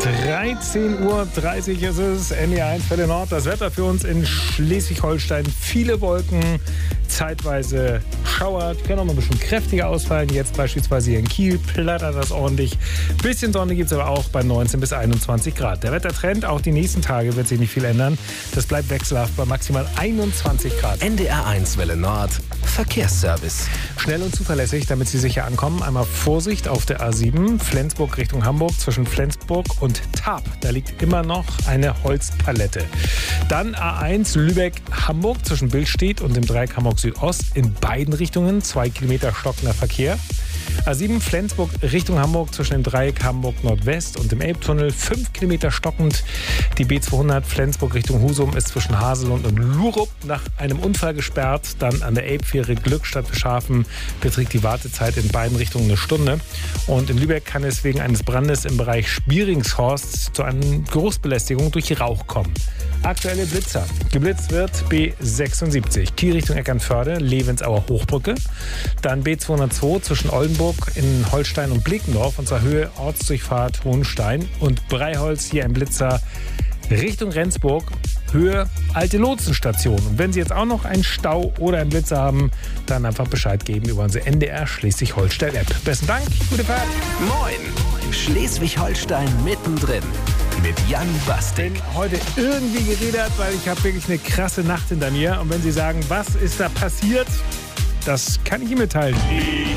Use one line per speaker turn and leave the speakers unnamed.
13:30 Uhr ist es, NDR1 Welle Nord. Das Wetter für uns in Schleswig-Holstein. Viele Wolken, zeitweise Schauer. Die können auch mal ein bisschen kräftiger ausfallen. Jetzt beispielsweise hier in Kiel plattert das ordentlich. Bisschen Sonne gibt es aber auch bei 19 bis 21 Grad. Der Wettertrend, auch die nächsten Tage wird sich nicht viel ändern. Das bleibt wechselhaft bei maximal 21 Grad.
NDR1 Welle Nord. Verkehrsservice.
Schnell und zuverlässig, damit Sie sicher ankommen. Einmal Vorsicht auf der A7, Flensburg Richtung Hamburg, zwischen Flensburg und Tarp. Da liegt immer noch eine Holzpalette. Dann A1 Lübeck-Hamburg zwischen Billstedt und dem Dreieck Hamburg Südost. In beiden Richtungen 2 Kilometer stockender Verkehr. A7 Flensburg Richtung Hamburg zwischen dem Dreieck Hamburg Nordwest und dem Elbtunnel 5 Kilometer stockend. Die B200 Flensburg Richtung Husum ist zwischen Haselund und Lurup nach einem Unfall gesperrt. Dann an der Elbfähre Glückstadt Schafen beträgt die Wartezeit in beiden Richtungen eine Stunde. Und in Lübeck kann es wegen eines Brandes im Bereich Spieringshorst zu einer Geruchsbelästigung durch Rauch kommen. Aktuelle Blitzer. Geblitzt wird B76 Kiel Richtung Eckernförde, Levensauer Hochbrücke. Dann B202 zwischen Oldenburg in Holstein und Bлекendorf, und zwar Höhe Ortsdurchfahrt Hohenstein. Und Breiholz, hier ein Blitzer Richtung Rendsburg, Höhe Alte Lotsenstation. Und wenn Sie jetzt auch noch einen Stau oder einen Blitzer haben, dann einfach Bescheid geben über unsere NDR Schleswig-Holstein-App. Besten Dank, gute Fahrt.
Moin, Schleswig-Holstein mittendrin mit Jan Bastik.
Bin heute irgendwie geredet, weil ich habe wirklich eine krasse Nacht hinter mir. Und wenn Sie sagen, was ist da passiert, das kann ich Ihnen mitteilen.